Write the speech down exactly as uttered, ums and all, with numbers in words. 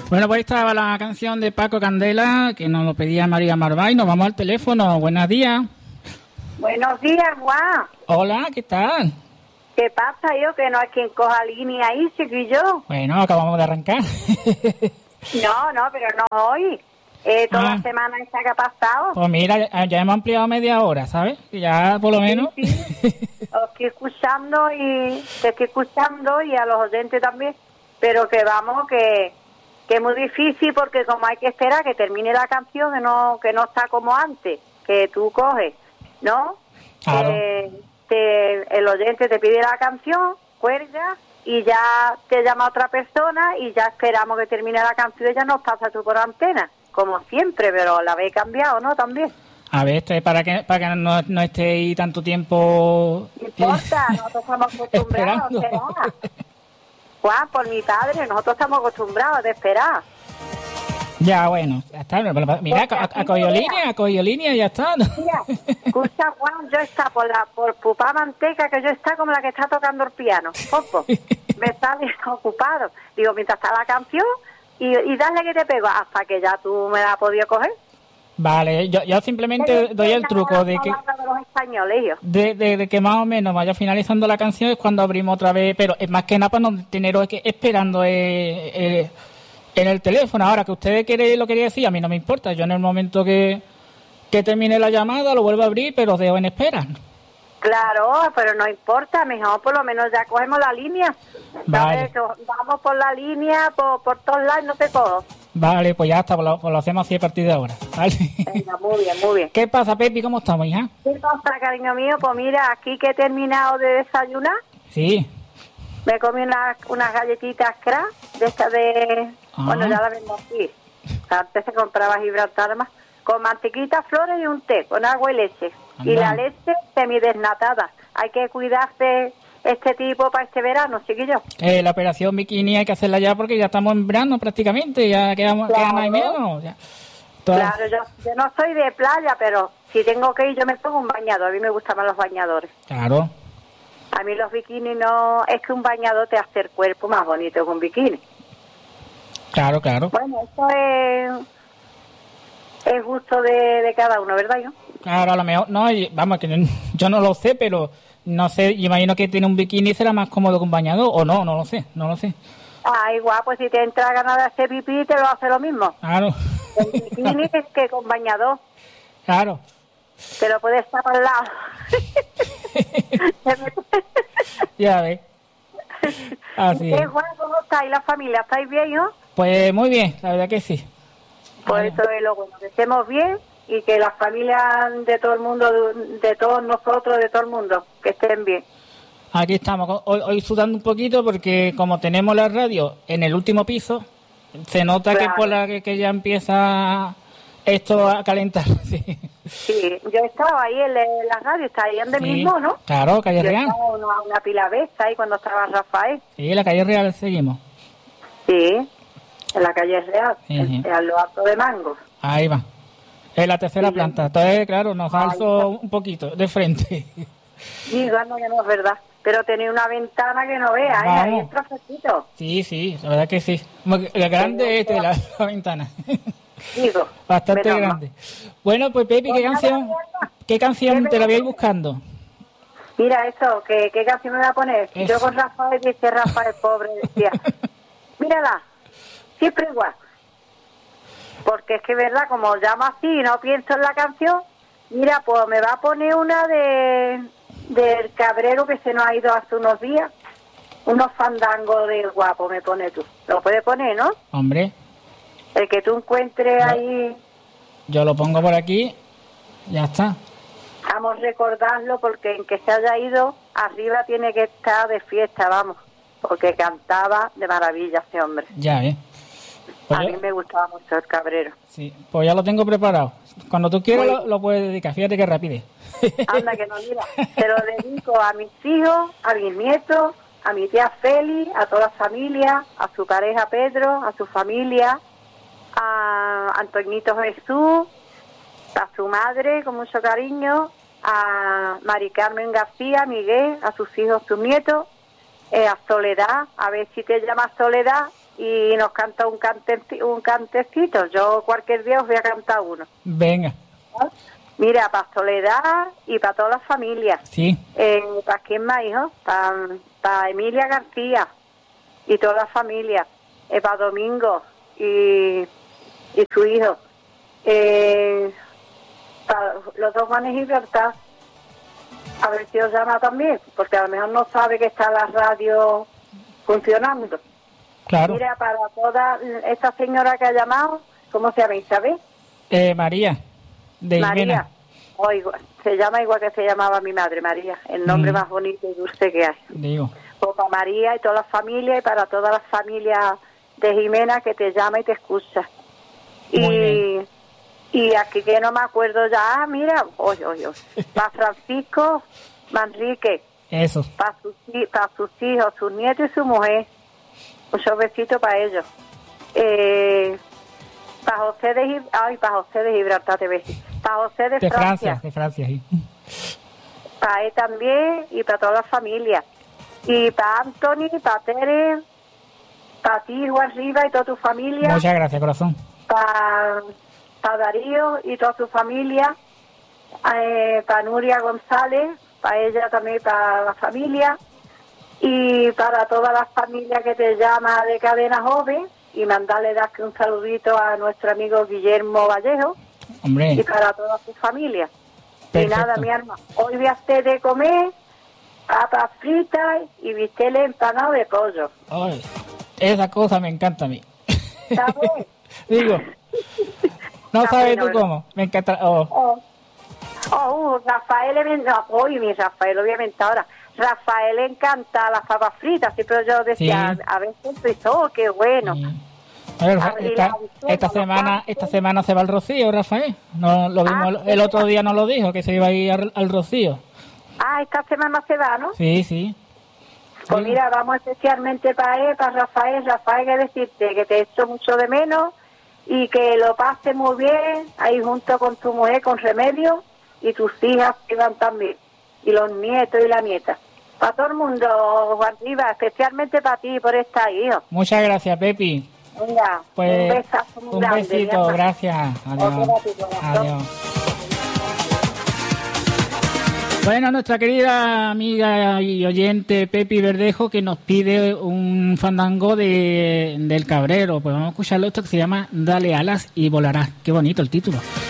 Bueno, pues estaba la canción de Paco Candela, que nos lo pedía María Marvay. Nos vamos al teléfono. Buenos días. Buenos días, Juan. Hola, ¿qué tal? ¿Qué pasa, yo? Que no hay quien coja línea ahí, chiquillo. Bueno, acabamos de arrancar. No, no, pero no hoy. Eh, toda Ah. la semana esta que ha pasado. Pues mira, ya, ya hemos ampliado media hora, ¿sabes? Ya por lo menos. Sí, sí. Os estoy escuchando y te estoy escuchando y a los oyentes también. Pero que vamos, que, que es muy difícil porque como hay que esperar que termine la canción, que no, que no está como antes, que tú coges, ¿no? Claro. Eh, te, el oyente te pide la canción, cuelga y ya te llama otra persona y ya esperamos que termine la canción y ya nos pasa tú por antena, como siempre, pero la habéis cambiado, ¿no? También. A ver, esto es para que para que no, no esté ahí tanto tiempo. No importa, nosotros estamos acostumbrados a esperar. Juan, por mi padre, nosotros estamos acostumbrados a esperar. Ya, bueno, ya está. Mira, a, a cogido línea, a cogido línea y ya está. Mira, escucha, Juan, yo está por la por Pupá Manteca, que yo está como la que está tocando el piano. Poco. Me sale ocupado. Digo, mientras está la canción, y, y dale que te pego, hasta que ya tú me la has podido coger. Vale, yo, yo simplemente doy el truco de que de los españoles, yo. de, de, de que más o menos vaya finalizando la canción es cuando abrimos otra vez, pero es más que nada para no teneros que esperando eh, eh, en el teléfono. Ahora que ustedes quieren lo quería decir, a mí no me importa. Yo en el momento que, que termine la llamada lo vuelvo a abrir, pero os dejo en espera. Claro, pero no importa, mejor por lo menos ya cogemos la línea. Vale. ¿Sabes? Vamos por la línea, por, por todos lados, no te cojo. Vale, pues ya está, pues lo, pues lo hacemos así a partir de ahora. ¿Vale? Venga, muy bien, muy bien. ¿Qué pasa, Pepi? ¿Cómo estamos, hija? ¿Qué pasa, cariño mío? Pues mira, aquí que he terminado de desayunar, Sí. me comí unas, unas galletitas crack, de estas de... Ah. Bueno, ya las vendo aquí. O sea, antes se compraba Gibraltar más. Con mantequita, flores y un té, con agua y leche. Anda. Y la leche semidesnatada. Hay que cuidarse este tipo para este verano, chiquillos. Eh, la operación bikini hay que hacerla ya porque ya estamos en verano prácticamente, ya quedamos, Claro. quedan ahí menos. Ya. Todas- Claro, yo, yo no soy de playa, pero si tengo que ir yo me pongo un bañador. A mí me gustan más los bañadores. Claro, A mí los bikinis no... Es que un bañador te hace el cuerpo más bonito que un bikini. claro, claro. Bueno, eso es... Es gusto de, de cada uno, ¿verdad, yo? Claro, a lo mejor, no, y- vamos, que no- yo no lo sé, pero no sé, yo imagino que tiene un bikini será más cómodo que un bañador, o no, no lo sé, no lo sé. Ah, igual, pues si te entra ganas de hacer pipí, te lo hace lo mismo. Claro, Con bikini que, que con bañador. claro. Te lo puedes estar al lado. Ya ves. Así es. ¿Qué, Juan, cómo estáis la familia? ¿Estáis bien, yo? Pues muy bien, la verdad que sí. Pues eso es lo bueno, que estemos bien y que las familias de todo el mundo, de, de todos nosotros, de todo el mundo, que estén bien. Aquí estamos, hoy, hoy sudando un poquito porque como tenemos la radio en el último piso, se nota Claro. que por la que, que ya empieza esto a calentar. Sí, Sí, yo estaba ahí en la, en la radio, está ahí donde Sí, mismo, ¿no? claro, calle Yo Real. estaba una, una pila vez ahí cuando estaba Rafael. Sí, la calle Real seguimos. Sí, en la calle Real, Sí, en, sí. en lo alto de Mangos. Ahí va. En la tercera Sí, planta. Entonces, claro, nos Ahí alzo está. un poquito de frente. Sí, no, ya no es verdad. Pero tenía una ventana que no vea, ¿eh? Ahí Vamos. entra fresquito. Sí, sí, la verdad que sí. La grande es la, la ventana. Digo. Bastante menos mal. grande. Bueno, pues Pepi, ¿qué Pues nada, canción, nada. qué canción ¿Qué te la me- voy a ir buscando? Mira eso, ¿qué, qué canción me voy a poner? Eso. Yo con Rafael, dice Rafael, pobre, decía, mírala, siempre igual. Porque es que, verdad, como llamo así y no pienso en la canción, mira, pues me va a poner una de del Cabrero que se nos ha ido hace unos días, unos fandangos de guapo, me pone tú. Lo puedes poner, ¿no? Hombre, El que tú encuentres No. ahí, yo lo pongo por aquí. Ya está. vamos a recordarlo porque en que se haya ido, arriba tiene que estar de fiesta, vamos, porque cantaba de maravilla ese hombre. Ya, bien. Pues A yo- mí me gustaba mucho el Cabrero. sí, pues ya lo tengo preparado. Cuando tú quieras Muy lo, lo puedes dedicar. Fíjate que rapidez. Anda, que no, mira, se lo dedico a mis hijos, a mis nietos, a mi tía Feli, a toda la familia, a su pareja Pedro, a su familia, a Antoñito Jesús, a su madre con mucho cariño, a Mari Carmen García, Miguel, a sus hijos, sus nietos, eh, a Soledad, a ver si te llamas Soledad, y nos canta un, cante, un cantecito. Yo cualquier día os voy a cantar uno. Venga. ¿No? Mira, para Soledad y para todas las familias. Sí. Eh, ¿Para quién más, hijo? Para pa Emilia García y toda la familia. Eh, para Domingo y, y su hijo. Eh, para los dos Juanes y Libertad. A ver si os llama también, porque a lo mejor no sabe que está la radio funcionando. Claro. Mira, para toda esta señora que ha llamado, ¿cómo se llama? ¿Isabel? Eh, María, de María. Jimena. O igual, se llama igual que se llamaba mi madre, María, el nombre Mm. más bonito y dulce que hay. Digo. Pues para María y todas las familias y para todas las familias de Jimena que te llama y te escucha. Muy Y, bien. y aquí que no me acuerdo ya, ah, mira, oye, oye, para Francisco Manrique, Eso. para sus, para sus hijos, sus nietos y su mujer. Muchos besitos para ellos. Eh, para José de Gib- ay, para José de Gibraltar te ves. Para José de, De Francia. Francia, de Francia, sí. Para él también y para toda la familia. Y para Anthony, para Tere, para ti, Juan Riva y toda tu familia. Muchas gracias, corazón. Para, para Darío y toda su familia. Eh, para Nuria González, para ella también, para la familia. Y para todas las familias que te llama de Cadena Joven. Y mandarle das un saludito a nuestro amigo Guillermo Vallejo. Hombre. Y para toda su familia. Perfecto. Y nada, mi alma, hoy voy a hacer de comer papas fritas y bisteles empanados de pollo. Ay, esa cosa me encanta a mí. ¿Sabes? Digo, no Está sabes bueno, tú ¿verdad? cómo. Me encanta. Oh, Oh, oh uh, Rafael, no, hoy mi Rafael, obviamente ahora. Rafael le encanta las papas fritas, siempre yo decía, Sí. a veces pensó, oh, qué bueno. sí. A ver, A ver, y esta, la victoria, esta los semana campos. esta semana se va al Rocío, Rafael. No, lo vimos Ah, el, el otro día, nos lo dijo, que se iba a ir al, al Rocío. Ah, esta semana se va, ¿no? Sí, sí. Pues Sí. mira, vamos especialmente para él, para Rafael. Rafael, que decirte que te echo mucho de menos y que lo pases muy bien ahí junto con tu mujer, con Remedio, y tus hijas que van también, y los nietos y la nieta. Para todo el mundo, Juan Rivas, especialmente para ti por estar ahí, hijo. Muchas gracias, Pepi. Venga, Pues un besazo muy un grande, mi besito, alma. gracias. Adiós. Otro para ti, corazón. Adiós. Bueno, nuestra querida amiga y oyente Pepi Verdejo, que nos pide un fandango de, del Cabrero. Pues vamos a escucharlo, esto que se llama Dale alas y volarás. Qué bonito el título.